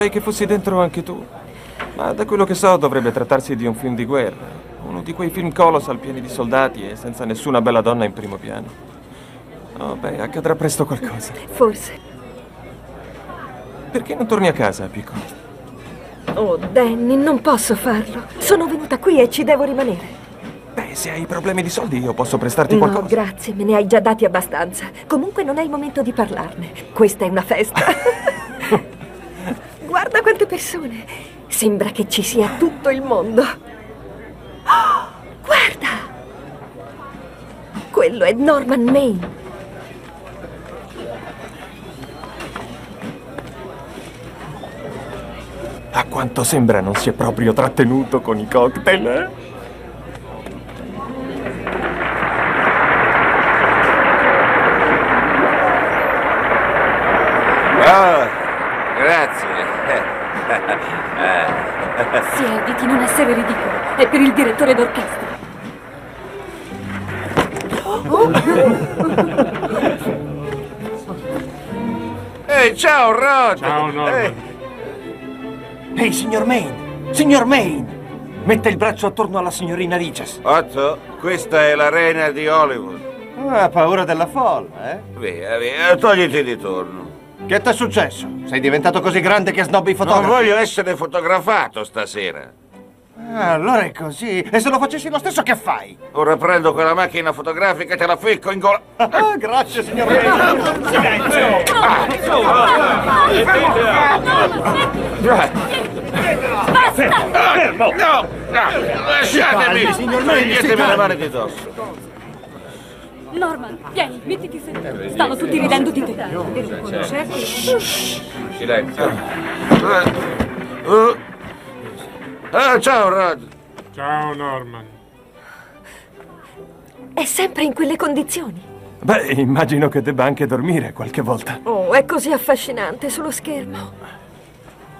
Vorrei che fossi dentro anche tu. Ma da quello che so dovrebbe trattarsi di un film di guerra. Uno di quei film colossal pieni di soldati e senza nessuna bella donna in primo piano. Oh, beh, accadrà presto qualcosa. Forse. Perché non torni a casa, piccolo? Oh, Danny, non posso farlo. Sono venuta qui e ci devo rimanere. Beh, se hai problemi di soldi io posso prestarti No, qualcosa. grazie, me ne hai già dati abbastanza. Comunque non è il momento di parlarne. Questa è una festa. Guarda quante persone. Sembra che ci sia tutto il mondo. Oh, guarda! Quello è Norman Maine. A quanto sembra non si è proprio trattenuto con i cocktail, eh? Oh, grazie. Si eviti non essere ridicolo. È per il direttore d'orchestra. Ehi, ciao, Rod! Ciao, Norman. Ehi, signor Maine! Signor Maine! Mette il braccio attorno alla signorina Riches. Otto, questa è l'arena di Hollywood. Ha paura della folla, eh? Via, via, togliti di torno. Che t'è successo? Sei diventato così grande che snobbi i Non fotografi? voglio essere fotografato stasera. Ah, allora è così. E se lo facessi lo stesso, che fai? Ora prendo quella macchina fotografica e te la ficco in gola. Ah, grazie, signor Maine. Silenzio! Fermo! No! Lasciatemi! Calmi, signor Maine, si Toglietemi le calmi. mani di dosso. Norman, vieni, mettiti seduto. Stanno tutti ridendo di te. Silenzio. Ciao, Rod. Ciao, Norman. È sempre in quelle condizioni. Beh, immagino che debba anche dormire qualche volta. Oh, è così affascinante sullo schermo.